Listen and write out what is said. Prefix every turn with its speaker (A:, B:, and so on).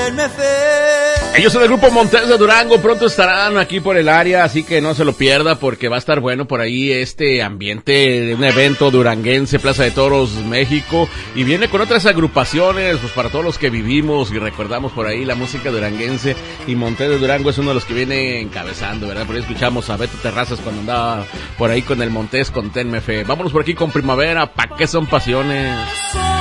A: tenme fe.
B: Ellos son el grupo Montes de Durango, pronto estarán aquí por el área, así que no se lo pierda porque va a estar bueno por ahí este ambiente de un evento duranguense, Plaza de Toros, México, y viene con otras agrupaciones, pues para todos los que vivimos y recordamos por ahí la música duranguense, y Montes de Durango es uno de los que viene encabezando, ¿verdad? Por ahí escuchamos a Beto Terrazas cuando andaba por ahí con el Montes, con Tenme Fe. Vámonos por aquí con Primavera, ¿pa' qué son pasiones?